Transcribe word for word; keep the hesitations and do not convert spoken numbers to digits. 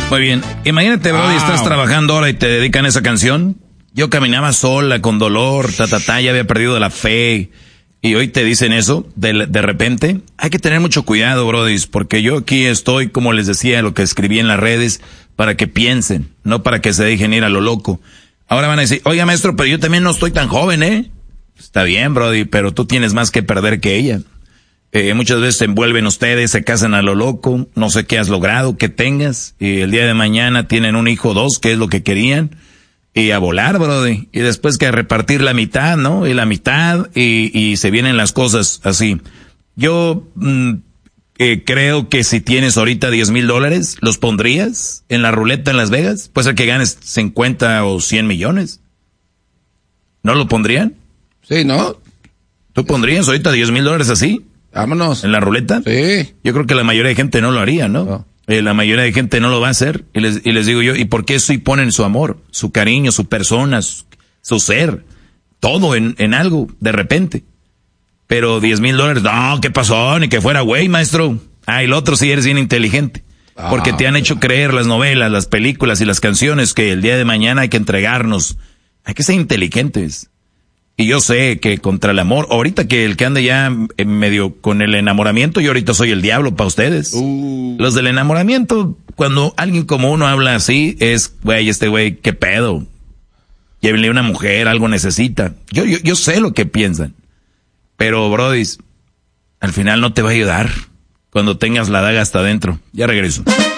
Muy bien. Imagínate, Brody, wow. Estás trabajando ahora y te dedican esa canción. Yo caminaba sola, con dolor, ta, ta, ta, ya había perdido la fe. Y hoy te dicen eso, de, de repente. Hay que tener mucho cuidado, Brody, porque yo aquí estoy, como les decía, lo que escribí en las redes, para que piensen, no para que se dejen ir a lo loco. Ahora van a decir, oiga, maestro, pero yo también no estoy tan joven, ¿eh? Está bien, Brody, pero tú tienes más que perder que ella. Eh, muchas veces se envuelven ustedes, se casan a lo loco, no sé qué has logrado, qué tengas, y el día de mañana tienen un hijo o dos, que es lo que querían, y a volar, Brody, y después que a repartir la mitad, ¿no? Y la mitad, y, y se vienen las cosas así. Yo mm, eh, creo que si tienes ahorita diez mil dólares, ¿los pondrías en la ruleta en Las Vegas? Puede ser que ganes cincuenta o cien millones. ¿No lo pondrían? Sí, ¿no? ¿Tú pondrías ahorita diez mil dólares así? Vámonos. ¿En la ruleta? Sí. Yo creo que la mayoría de gente no lo haría, ¿no? no. Eh, la mayoría de gente no lo va a hacer. Y les, y les digo yo, ¿y por qué sí ponen su amor, su cariño, su persona, su, su ser? Todo en, en algo, de repente. Pero diez mil dólares, no, ¿qué pasó? Ni que fuera güey, maestro. Ah, y el otro sí eres bien inteligente. Ah, porque te han hecho creer las novelas, las películas y las canciones que el día de mañana hay que entregarnos. Hay que ser inteligentes. Y yo sé que contra el amor, ahorita que el que anda ya en medio con el enamoramiento, yo ahorita soy el diablo para ustedes. Uh. Los del enamoramiento, cuando alguien como uno habla así, es, güey, este güey, qué pedo. Llévenle una mujer, algo necesita. Yo, yo, yo sé lo que piensan. Pero, brodis, al final no te va a ayudar cuando tengas la daga hasta adentro. Ya regreso.